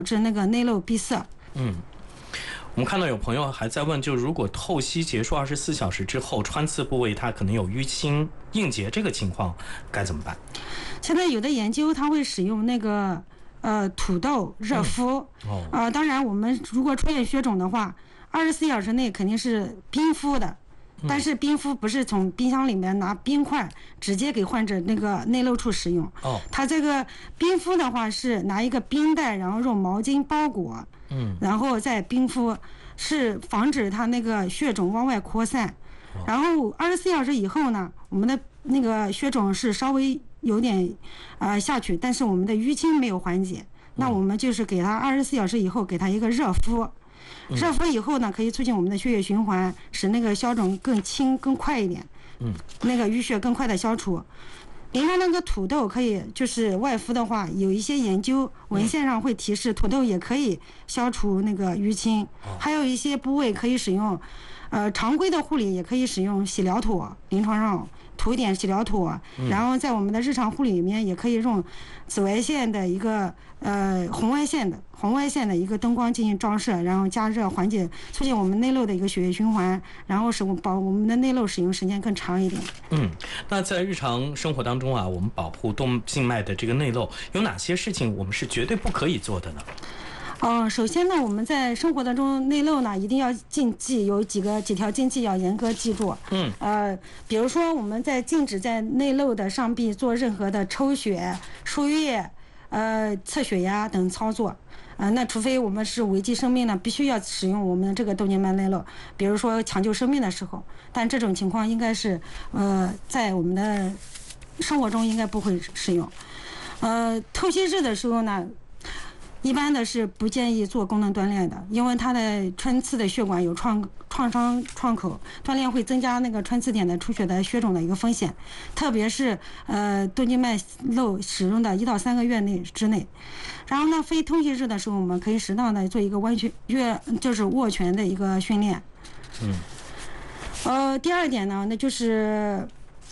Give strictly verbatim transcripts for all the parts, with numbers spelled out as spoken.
致那个内漏闭塞。 嗯。我们看到有朋友还在问，就如果透析结束二十四小时之后，穿刺部位它可能有淤青、硬结，这个情况该怎么办？ 现在有的研究它会使用那个呃土豆热敷，嗯、哦，呃，当然我们如果出现血肿的话，二十四小时内肯定是冰敷的。但是冰敷不是从冰箱里面拿冰块直接给患者那个内漏处使用。哦，它这个冰敷的话是拿一个冰袋，然后用毛巾包裹，嗯，然后再冰敷，是防止它那个血肿往外扩散。然后二十四小时以后呢，我们的那个血肿是稍微有点呃下去，但是我们的淤青没有缓解，那我们就是给它二十四小时以后给它一个热敷。热敷以后呢，可以促进我们的血液循环，使那个消肿更轻、更快一点。嗯，那个淤血更快的消除。另外那个土豆可以就是外敷的话，有一些研究文献上会提示土豆也可以消除那个淤青，还有一些部位可以使用，呃，常规的护理也可以使用洗疗妥，临床上涂一点洗疗妥，然后在我们的日常护理里面也可以用紫外线的一个呃红外线的红外线的一个灯光进行照射，然后加热缓解，促进我们内漏的一个血液循环，然后使我保我们的内漏使用时间更长一点。 嗯，那在日常生活当中啊，我们保护动静脉的这个内漏有哪些事情我们是绝对不可以做的呢？ 嗯、呃，首先呢，我们在生活当中内漏呢，一定要禁忌，有几个几条禁忌要严格记住。嗯，呃，比如说我们在禁止在内漏的上壁做任何的抽血、输液、呃测血压等操作。啊、呃，那除非我们是危及生命呢，必须要使用我们的这个动静脉内漏，比如说抢救生命的时候，但这种情况应该是呃在我们的生活中应该不会使用。呃，透析日的时候呢，一般的是不建议做功能锻炼的，因为它的穿刺的血管有创创伤创口，锻炼会增加那个穿刺点的出血的血肿的一个风险，特别是呃动静脉漏使用的一到三个月内之内。然后呢，非透析日的时候，我们可以适当的做一个弯曲月就是握拳的一个训练。嗯。呃，第二点呢，那就是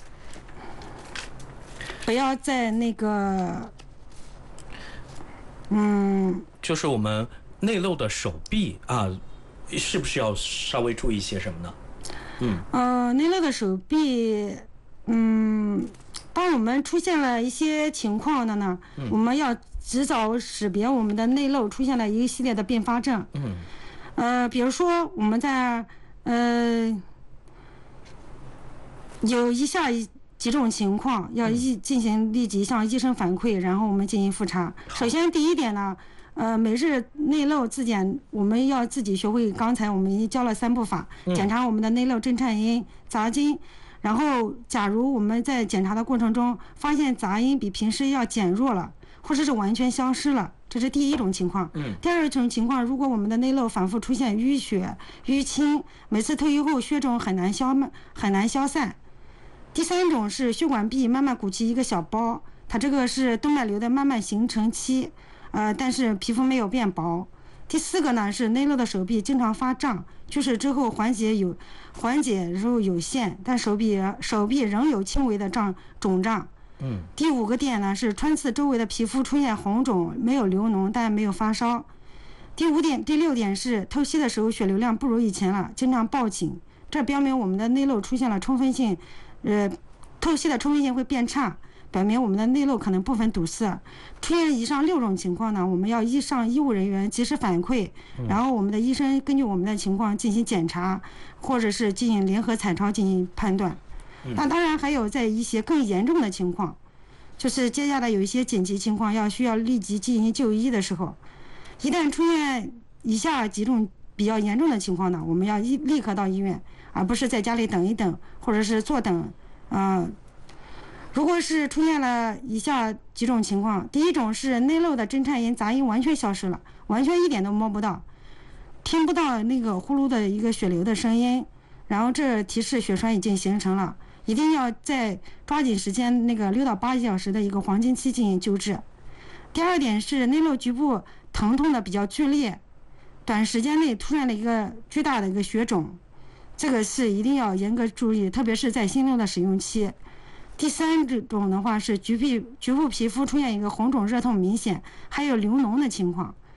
不要在那个。嗯， 就是我们内漏的手臂啊，是不是要稍微注意些什么呢？ 嗯，呃，内漏的手臂，嗯，当我们出现了一些情况的呢，嗯、我们要及早识别我们的内漏出现了一系列的并发症。嗯，呃，比如说我们在呃有以下一。几种情况要一进行立即向医生反馈，然后我们进行复查。首先第一点呢，呃，每日内漏自检，我们要自己学会刚才我们已经教了三步法，检查我们的内漏震颤音、杂音。然后假如我们在检查的过程中发现杂音比平时要减弱了，或者是完全消失了，这是第一种情况。嗯。第二种情况，如果我们的内漏反复出现淤血、淤青，每次透析后血肿很难消很难消散。第三种是血管壁慢慢鼓起一个小包，它这个是动脉瘤的慢慢形成期，呃，但是皮肤没有变薄。第四个呢是内漏的手臂经常发胀，去世之后缓解有缓解时候有限，但手臂手臂仍有轻微的胀肿胀。嗯。第五个点呢是穿刺周围的皮肤出现红肿，没有流脓但没有发烧。第五点第六点是透析的时候血流量不如以前了，经常报警，这标明我们的内漏出现了充分性。呃，透析的充分性会变差，表明我们的内漏可能部分堵塞。出现以上六种情况呢，我们要依上医务人员及时反馈，然后我们的医生根据我们的情况进行检查，或者是进行联合彩超进行判断。那当然还有在一些更严重的情况，就是接下来有一些紧急情况要需要立即进行就医的时候，一旦出现以下几种比较严重的情况呢，我们要一立刻到医院，而不是在家里等一等，或者是坐等。嗯、呃，如果是出现了以下几种情况，第一种是内漏的震颤音、杂音完全消失了，完全一点都摸不到，听不到那个呼噜的一个血流的声音，然后这提示血栓已经形成了，一定要在抓紧时间那个六到八小时的一个黄金期进行救治。第二点是内漏局部疼痛的比较剧烈，短时间内出现了一个巨大的一个血肿，这个是一定要严格注意，特别是在心漏的使用期。第三种的话是局皮局部皮肤出现一个红肿热痛明显，还有流脓的情况，